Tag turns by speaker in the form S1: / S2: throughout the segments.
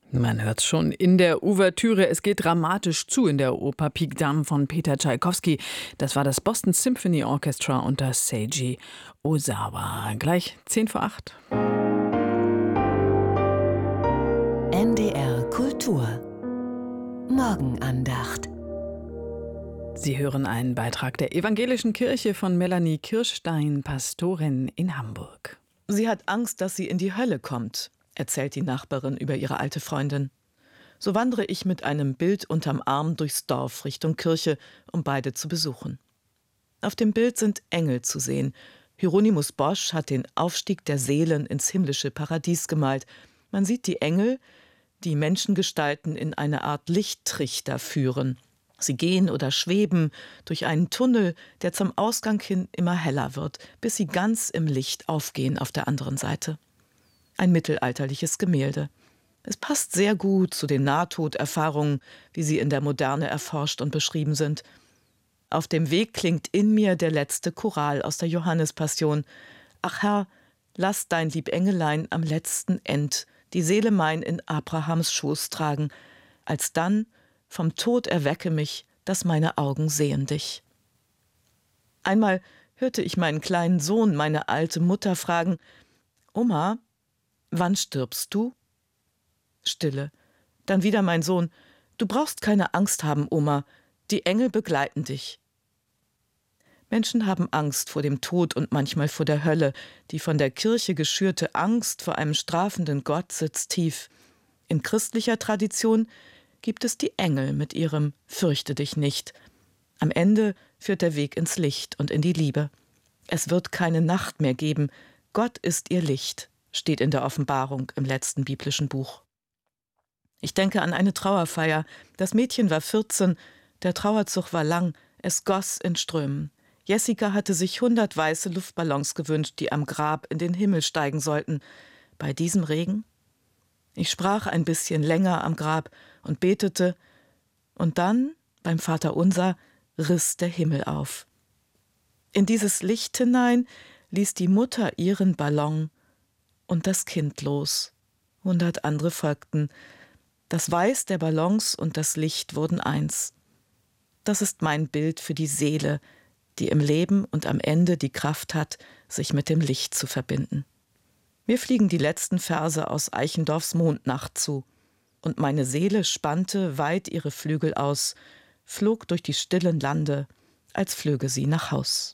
S1: Man hört's schon in der Ouvertüre. Es geht dramatisch zu in der Oper Pik Dame von Peter Tschaikowski. Das war das Boston Symphony Orchestra unter Seiji Ozawa. Gleich 7:50.
S2: NDR Kultur Morgenandacht.
S1: Sie hören einen Beitrag der Evangelischen Kirche von Melanie Kirschstein, Pastorin in Hamburg.
S3: Sie hat Angst, dass sie in die Hölle kommt, erzählt die Nachbarin über ihre alte Freundin. So wandere ich mit einem Bild unterm Arm durchs Dorf Richtung Kirche, um beide zu besuchen. Auf dem Bild sind Engel zu sehen. Hieronymus Bosch hat den Aufstieg der Seelen ins himmlische Paradies gemalt. Man sieht die Engel, die Menschengestalten in eine Art Lichttrichter führen. Sie gehen oder schweben durch einen Tunnel, der zum Ausgang hin immer heller wird, bis sie ganz im Licht aufgehen auf der anderen Seite. Ein mittelalterliches Gemälde. Es passt sehr gut zu den Nahtoderfahrungen, wie sie in der Moderne erforscht und beschrieben sind. Auf dem Weg klingt in mir der letzte Choral aus der Johannespassion. Ach Herr, lass dein lieb Engelein am letzten End die Seele mein in Abrahams Schoß tragen, alsdann vom Tod erwecke mich, dass meine Augen sehen dich. Einmal hörte ich meinen kleinen Sohn meine alte Mutter fragen: Oma, wann stirbst du? Stille. Dann wieder mein Sohn: Du brauchst keine Angst haben, Oma, die Engel begleiten dich. Menschen haben Angst vor dem Tod und manchmal vor der Hölle. Die von der Kirche geschürte Angst vor einem strafenden Gott sitzt tief. In christlicher Tradition gibt es die Engel mit ihrem Fürchte dich nicht. Am Ende führt der Weg ins Licht und in die Liebe. Es wird keine Nacht mehr geben. Gott ist ihr Licht, steht in der Offenbarung im letzten biblischen Buch. Ich denke an eine Trauerfeier. Das Mädchen war 14, der Trauerzug war lang, es goss in Strömen. Jessica hatte sich 100 weiße Luftballons gewünscht, die am Grab in den Himmel steigen sollten. Bei diesem Regen? Ich sprach ein bisschen länger am Grab und betete, und dann, beim Vaterunser, riss der Himmel auf. In dieses Licht hinein ließ die Mutter ihren Ballon und das Kind los. 100 andere folgten. Das Weiß der Ballons und das Licht wurden eins. Das ist mein Bild für die Seele, die im Leben und am Ende die Kraft hat, sich mit dem Licht zu verbinden. Mir fliegen die letzten Verse aus Eichendorffs Mondnacht zu, und meine Seele spannte weit ihre Flügel aus, flog durch die stillen Lande, als flöge sie nach Haus.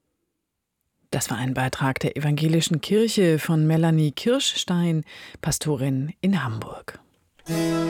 S1: Das war ein Beitrag der Evangelischen Kirche von Melanie Kirschstein, Pastorin in Hamburg.